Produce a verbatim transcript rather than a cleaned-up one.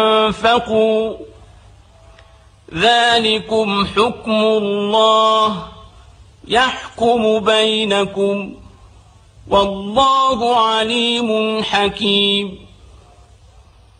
أنفقوا ذلكم حكم الله يحكم بينكم والله عليم حكيم.